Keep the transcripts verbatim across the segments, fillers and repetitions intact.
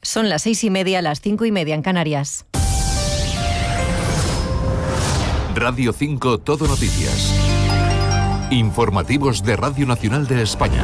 Son las seis y media, las cinco y media en Canarias. Radio cinco Todo Noticias. Informativos de Radio Nacional de España.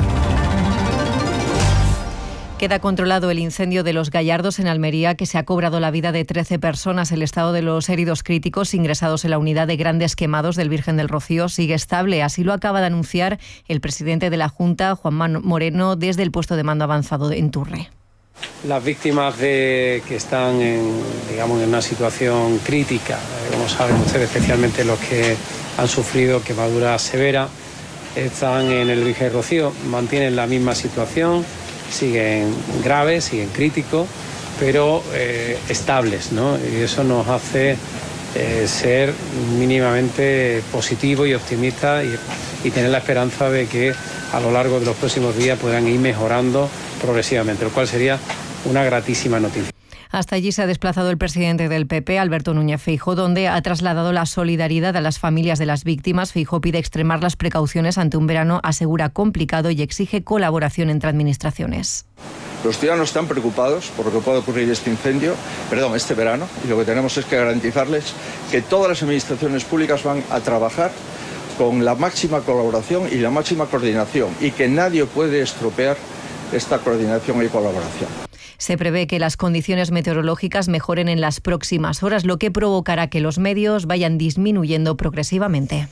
Queda controlado el incendio de Los Gallardos en Almería, que se ha cobrado la vida de trece personas. El estado de los heridos críticos ingresados en la unidad de grandes quemados del Virgen del Rocío sigue estable. Así lo acaba de anunciar el presidente de la Junta, Juanma Moreno, desde el puesto de mando avanzado en Turre. Las víctimas de, que están en, digamos, en una situación crítica, como saben ustedes, especialmente los que han sufrido quemaduras severas, están en el Virgen del Rocío, mantienen la misma situación. Siguen graves, siguen críticos, pero eh, estables, ¿no? Y eso nos hace eh, ser mínimamente positivos y optimistas y, y tener la esperanza de que a lo largo de los próximos días puedan ir mejorando progresivamente, lo cual sería una gratísima noticia. Hasta allí se ha desplazado el presidente del P P, Alberto Núñez Feijóo, donde ha trasladado la solidaridad a las familias de las víctimas. Feijóo pide extremar las precauciones ante un verano, asegura, complicado y exige colaboración entre administraciones. Los ciudadanos están preocupados por lo que puede ocurrir este incendio, perdón, este verano, y lo que tenemos es que garantizarles que todas las administraciones públicas van a trabajar con la máxima colaboración y la máxima coordinación, y que nadie puede estropear esta coordinación y colaboración. Se prevé que las condiciones meteorológicas mejoren en las próximas horas, lo que provocará que los medios vayan disminuyendo progresivamente.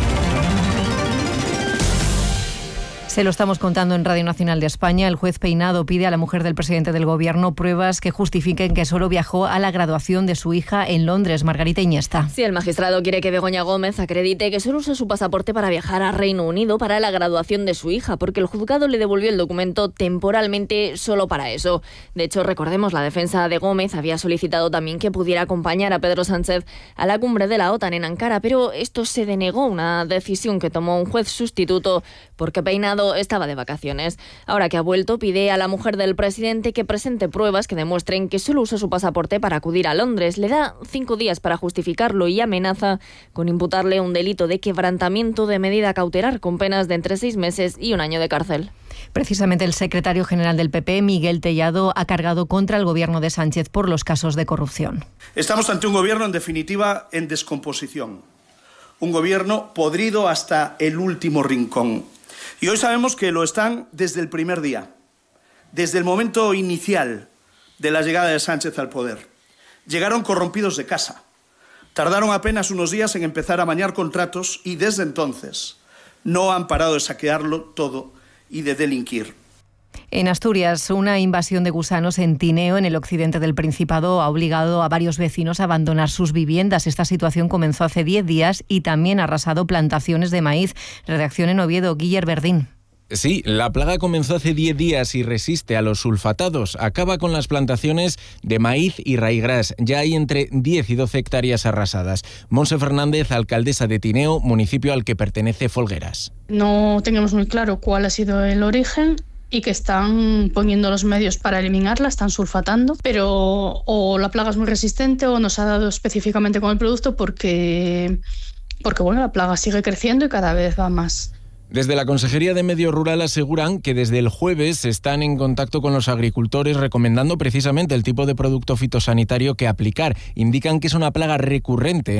Se lo estamos contando en Radio Nacional de España. El juez Peinado pide a la mujer del presidente del Gobierno pruebas que justifiquen que solo viajó a la graduación de su hija en Londres. Margarita Iniesta. Sí, el magistrado quiere que Begoña Gómez acredite que solo usó su pasaporte para viajar a Reino Unido para la graduación de su hija, porque el juzgado le devolvió el documento temporalmente solo para eso. De hecho, recordemos, la defensa de Gómez había solicitado también que pudiera acompañar a Pedro Sánchez a la cumbre de la OTAN en Ankara, pero esto se denegó, una decisión que tomó un juez sustituto porque Peinado estaba de vacaciones. Ahora que ha vuelto, pide a la mujer del presidente que presente pruebas que demuestren que solo usó su pasaporte para acudir a Londres. Le da cinco días para justificarlo y amenaza con imputarle un delito de quebrantamiento de medida cautelar con penas de entre seis meses y un año de cárcel. Precisamente el secretario general del P P, Miguel Tellado, ha cargado contra el gobierno de Sánchez por los casos de corrupción. Estamos ante un gobierno, en definitiva, en descomposición. Un gobierno podrido hasta el último rincón. Y hoy sabemos que lo están desde el primer día, desde el momento inicial de la llegada de Sánchez al poder. Llegaron corrompidos de casa, tardaron apenas unos días en empezar a amañar contratos y desde entonces no han parado de saquearlo todo y de delinquir. En Asturias, una invasión de gusanos en Tineo, en el occidente del Principado, ha obligado a varios vecinos a abandonar sus viviendas. Esta situación comenzó hace diez días y también ha arrasado plantaciones de maíz. Redacción en Oviedo, Guiller Verdín. Sí, la plaga comenzó hace diez días y resiste a los sulfatados. Acaba con las plantaciones de maíz y raigras. Ya hay entre diez y doce hectáreas arrasadas. Monse Fernández, alcaldesa de Tineo, municipio al que pertenece Folgueras. No tenemos muy claro cuál ha sido el origen y que están poniendo los medios para eliminarla, están sulfatando, pero o la plaga es muy resistente o no se ha dado específicamente con el producto porque, porque bueno, la plaga sigue creciendo y cada vez va más. Desde la Consejería de Medio Rural aseguran que desde el jueves están en contacto con los agricultores recomendando precisamente el tipo de producto fitosanitario que aplicar. Indican que es una plaga recurrente en